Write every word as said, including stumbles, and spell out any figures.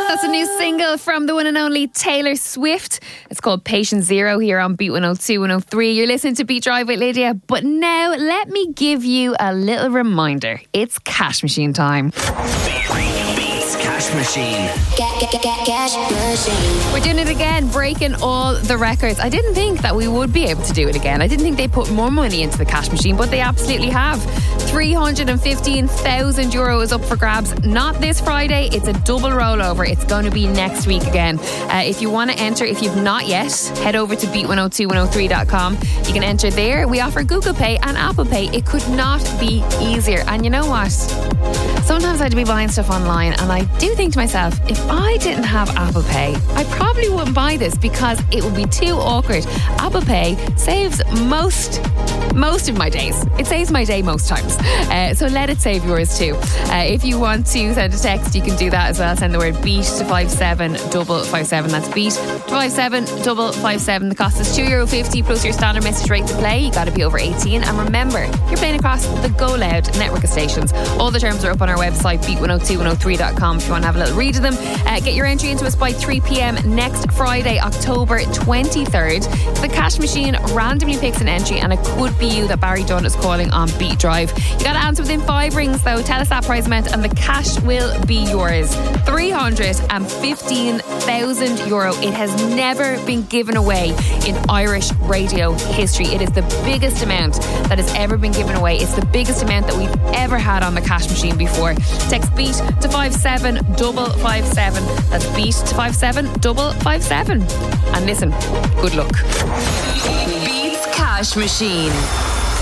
That's a new single from the one and only Taylor Swift. It's called Patient Zero here on Beat one oh two, one oh three. You're listening to Beat Drive with Lydia. But now let me give you a little reminder. It's cash machine time. Beats Cash Machine. Get, get, get, get, cash machine. We're doing it again, breaking all the records. I didn't think that we would be able to do it again. I didn't think they put more money into the cash machine, but they absolutely have. three hundred fifteen thousand euro is up for grabs. Not this Friday. It's a double rollover. It's going to be next week again. Uh, if you want to enter, if you've not yet, head over to beat one oh two, one oh three dot com. You can enter there. We offer Google Pay and Apple Pay. It could not be easier. And you know what? Sometimes I'd be buying stuff online and I do think to myself, if I didn't have Apple Pay, I probably wouldn't buy this because it would be too awkward. Apple Pay saves most most of my days. It saves my day most times. Uh, so let it save yours too. Uh, if you want to send a text, you can do that as well. Send the word BEAT to five seven five five seven. That's BEAT to five seven five five seven. The cost is two euro fifty plus your standard message rate to play. You got to be over eighteen. And remember, you're playing across the Go Loud network of stations. All the terms are up on our website, beat one oh two, one oh three dot com, if you want to have a little read of them. Uh, get your entry into us by three p.m. next Friday, October twenty-third. The cash machine randomly picks an entry and it could be you that Barry Dunn is calling on Beat Drive. You got to answer within five rings though. Tell us that prize amount and the cash will be yours. three hundred fifteen thousand euro. It has never been given away in Irish radio history. It is the biggest amount that has ever been given away. It's the biggest amount that we've ever had on the cash machine before. Text BEAT to five seven five five seven. That's BEAT to five seven five five seven. And listen, good luck. Beats Cash Machine.